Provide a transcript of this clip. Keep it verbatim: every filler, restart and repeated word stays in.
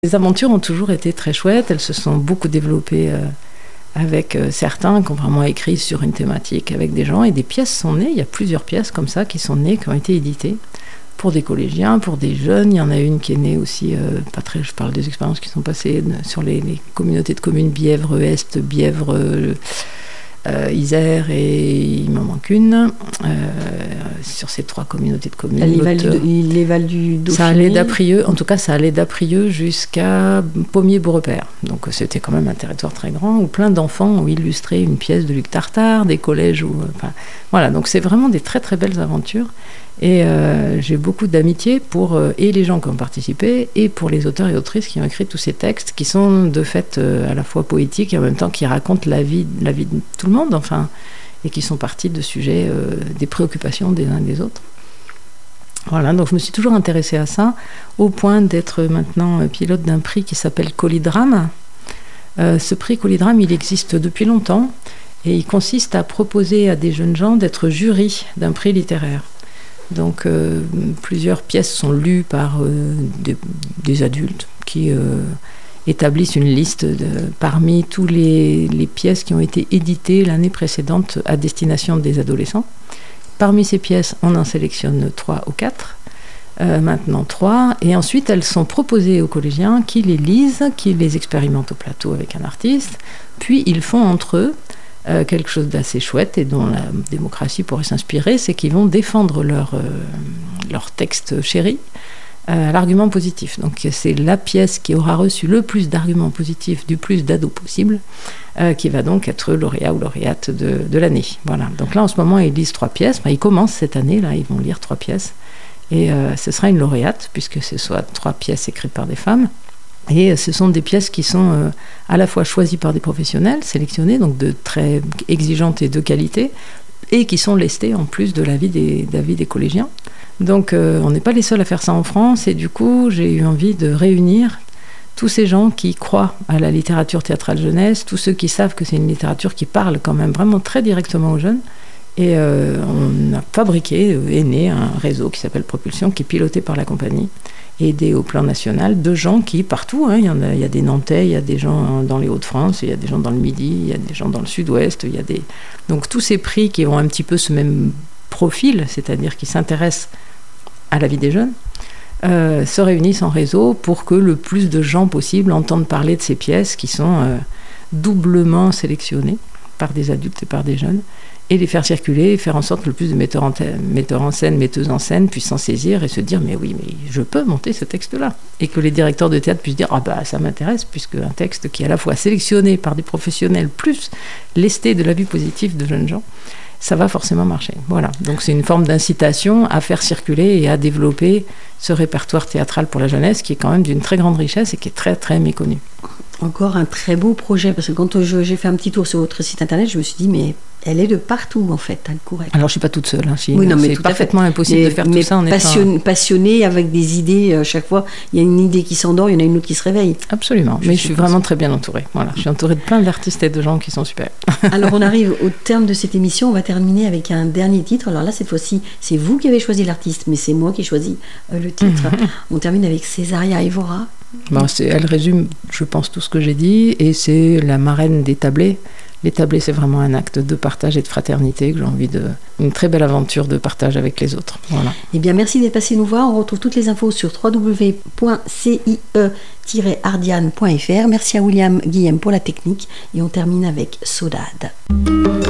Les aventures ont toujours été très chouettes, elles se sont beaucoup développées euh, avec euh, certains qui ont vraiment écrit sur une thématique avec des gens, et des pièces sont nées, il y a plusieurs pièces comme ça qui sont nées, qui ont été éditées pour des collégiens, pour des jeunes. Il y en a une qui est née aussi, euh, pas très, je parle des expériences qui sont passées sur les, les communautés de communes Bièvre-Est, Bièvre... Euh, Euh, Isère, et il m'en manque une euh, sur ces trois communautés de communes. Les Vals du, les Vals du Dauphiné. Ça allait d'Aprieux, en tout cas ça allait d'Aprieux jusqu'à Pommier-Beaurepaire. Donc c'était quand même un territoire très grand où plein d'enfants ont illustré une pièce de Luc Tartare, des collèges où, enfin, voilà, donc c'est vraiment des très très belles aventures. Et euh, j'ai beaucoup d'amitié pour euh, et les gens qui ont participé et pour les auteurs et autrices qui ont écrit tous ces textes qui sont de fait euh, à la fois poétiques et en même temps qui racontent la vie, la vie de tout le monde, enfin, et qui sont partis de sujets, euh, des préoccupations des uns et des autres. Voilà, donc je me suis toujours intéressée à ça, au point d'être maintenant pilote d'un prix qui s'appelle Colidrame. Euh, ce prix Colidrame, il existe depuis longtemps et il consiste à proposer à des jeunes gens d'être jury d'un prix littéraire. Donc euh, plusieurs pièces sont lues par euh, des, des adultes qui euh, établissent une liste de, parmi tous les, les pièces qui ont été éditées l'année précédente à destination des adolescents. Parmi ces pièces, on en sélectionne trois ou quatre, euh, maintenant trois, et ensuite elles sont proposées aux collégiens qui les lisent, qui les expérimentent au plateau avec un artiste, puis ils font entre eux Euh, quelque chose d'assez chouette et dont la démocratie pourrait s'inspirer, c'est qu'ils vont défendre leur, euh, leur texte chéri euh, à l'argument positif. Donc c'est la pièce qui aura reçu le plus d'arguments positifs du plus d'ados possible euh, qui va donc être lauréat ou lauréate de, de l'année. Voilà. Donc là en ce moment ils lisent trois pièces, enfin, ils commencent cette année, là ils vont lire trois pièces et euh, ce sera une lauréate puisque ce soit trois pièces écrites par des femmes. Et ce sont des pièces qui sont euh, à la fois choisies par des professionnels, sélectionnées, donc de très exigeantes et de qualité, et qui sont lestées en plus de l'avis des, d'avis des collégiens. Donc euh, on n'est pas les seuls à faire ça en France, et du coup j'ai eu envie de réunir tous ces gens qui croient à la littérature théâtrale jeunesse, tous ceux qui savent que c'est une littérature qui parle quand même vraiment très directement aux jeunes. Et euh, on a fabriqué, est né un réseau qui s'appelle Propulsion, qui est piloté par la compagnie, aidé au plan national de gens qui, partout, hein, il y en a, il y a des Nantais, il y a des gens dans les Hauts-de-France, il y a des gens dans le Midi, il y a des gens dans le Sud-Ouest, il y a des... Donc tous ces prix qui ont un petit peu ce même profil, c'est-à-dire qui s'intéressent à la vie des jeunes, euh, se réunissent en réseau pour que le plus de gens possible entendent parler de ces pièces qui sont euh, doublement sélectionnées par des adultes et par des jeunes, et les faire circuler, et faire en sorte que le plus de metteurs en, t- metteurs en scène, metteuses en scène puissent s'en saisir et se dire mais oui, mais je peux monter ce texte-là. Et que les directeurs de théâtre puissent dire ah bah ça m'intéresse, puisque un texte qui est à la fois sélectionné par des professionnels plus lesté de la vue positive de jeunes gens, ça va forcément marcher. Voilà, donc c'est une forme d'incitation à faire circuler et à développer ce répertoire théâtral pour la jeunesse qui est quand même d'une très grande richesse et qui est très très méconnu. Encore un très beau projet, parce que quand je, j'ai fait un petit tour sur votre site internet, je me suis dit mais elle est de partout en fait, elle court. Alors je suis pas toute seule, hein, si, oui, non, mais c'est parfaitement impossible mais, de faire mais tout ça en passionné, étant... passionnée avec des idées, à chaque fois il y a une idée qui s'endort, il y en a une autre qui se réveille. Absolument, je mais je suis vraiment très bien entourée. Voilà, je suis entourée de plein d'artistes et de gens qui sont super. Alors on arrive au terme de cette émission, on va terminer avec un dernier titre. Alors là cette fois-ci c'est vous qui avez choisi l'artiste, mais c'est moi qui ai choisi euh, le titre. On termine avec Césaria Évora. Bon, c'est, elle résume, je pense, tout ce que j'ai dit, et c'est la marraine des tablés. Les tablés, c'est vraiment un acte de partage et de fraternité que j'ai envie de... Une très belle aventure de partage avec les autres. Voilà. Eh bien, merci d'être passé nous voir. On retrouve toutes les infos sur w w w point c i e tiret ardian point f r. Merci à William Guillem pour la technique. Et on termine avec Saudade.